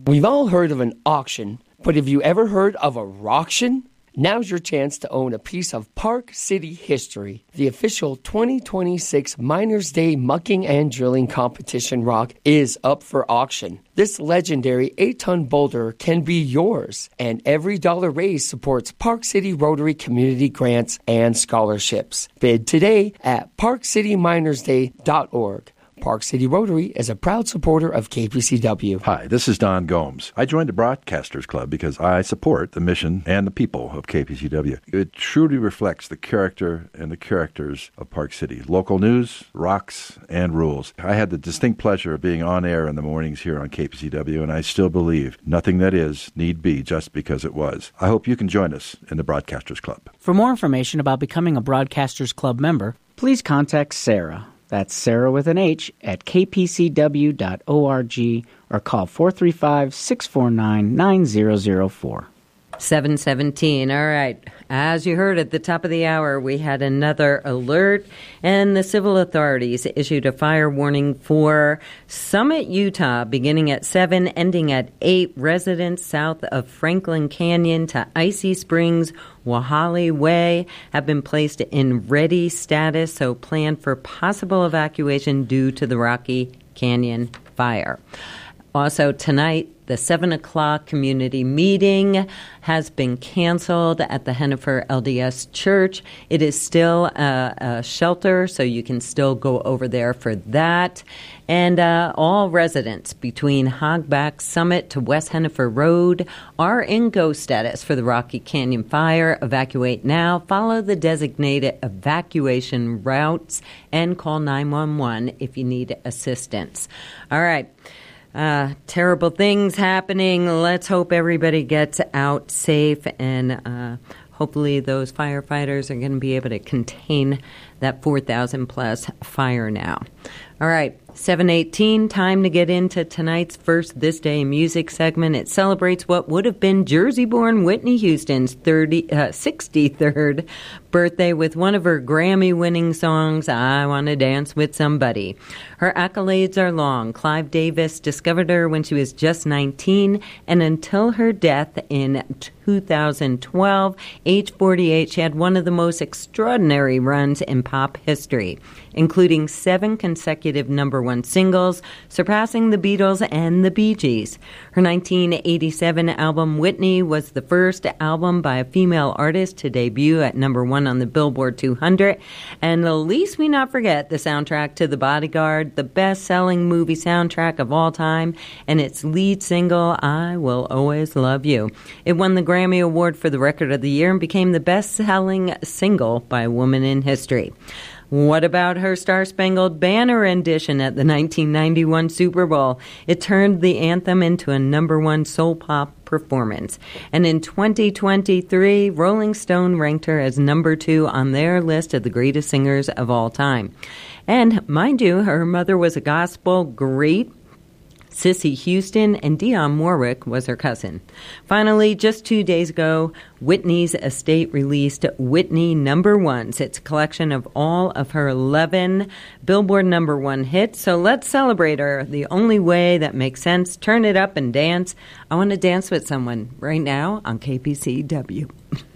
We've all heard of an auction, but have you ever heard of a rocktion? Now's your chance to own a piece of Park City history. The official 2026 Miners Day Mucking and Drilling Competition rock is up for auction. This legendary 8-ton boulder can be yours, and every dollar raised supports Park City Rotary community grants and scholarships. Bid today at parkcityminersday.org. Park City Rotary is a proud supporter of KPCW. Hi, this is Don Gomes. I joined the Broadcasters Club because I support the mission and the people of KPCW. It truly reflects the character and the characters of Park City. Local news, rocks, and rules. I had the distinct pleasure of being on air in the mornings here on KPCW, and I still believe nothing that is need be just because it was. I hope you can join us in the Broadcasters Club. For more information about becoming a Broadcasters Club member, please contact Sarah. That's Sarah with an H at kpcw.org or call 435-649-9004. 7:17. All right. As you heard at the top of the hour, we had another alert, and the civil authorities issued a fire warning for Summit, Utah, beginning at 7, ending at 8. Residents south of Franklin Canyon to Icy Springs, Wahali Way have been placed in ready status, so plan for possible evacuation due to the Rocky Canyon fire. Also tonight, the 7 o'clock community meeting has been canceled at the Hennifer LDS Church. It is still a shelter, so you can still go over there for that. And all residents between Hogback Summit to West Hennifer Road are in go status for the Rocky Canyon fire. Evacuate now. Follow the designated evacuation routes and call 911 if you need assistance. All right. Terrible things happening. Let's hope everybody gets out safe, and hopefully those firefighters are going to be able to contain that 4,000 plus fire now. All right, 7:18, time to get into tonight's first This Day in Music segment. It celebrates what would have been Jersey-born Whitney Houston's 63rd birthday with one of her Grammy-winning songs, I Want to Dance with Somebody. Her accolades are long. Clive Davis discovered her when she was just 19, and until her death in 2012, age 48, she had one of the most extraordinary runs in pop history, including 7 consecutive number one singles, surpassing the Beatles and the Bee Gees. Her 1987 album Whitney was the first album by a female artist to debut at number one on the Billboard 200. And least we not forget the soundtrack to The Bodyguard, the best-selling movie soundtrack of all time, and its lead single, I Will Always Love You. It won the Grammy Award for the Record of the Year and became the best-selling single by a woman in history. What about her Star-Spangled Banner rendition at the 1991 Super Bowl? It turned the anthem into a number one soul pop performance. And in 2023, Rolling Stone ranked her as number 2 on their list of the greatest singers of all time. And mind you, her mother was a gospel great, Cissy Houston, and Dionne Warwick was her cousin. Finally, just 2 days ago, Whitney's estate released Whitney Number Ones. It's a collection of all of her 11 Billboard number one hits. So let's celebrate her the only way that makes sense. Turn it up and dance. I want to dance with someone right now on KPCW.